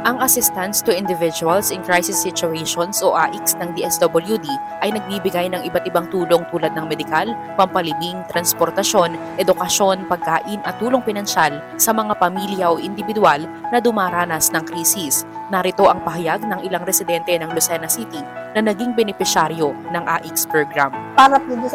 Ang Assistance to Individuals in Crisis Situations o AICS ng DSWD ay nagbibigay ng iba't ibang tulong tulad ng medikal, pampalibing, transportasyon, edukasyon, pagkain at tulong pinansyal sa mga pamilya o individual na dumaranas ng krisis. Narito ang pahayag ng ilang residente ng Lucena City na naging benepisyaryo ng AICS program. Para po sa